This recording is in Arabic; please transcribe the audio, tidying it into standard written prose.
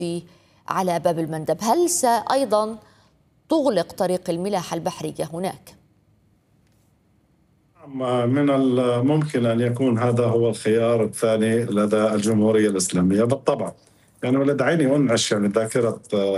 على باب المندب، هل أيضا تغلق طريق الملاحة البحرية هناك؟ من الممكن أن يكون هذا هو الخيار الثاني لدى الجمهورية الإسلامية بالطبع. يعني ولدعيني أنعش يعني ذاكرة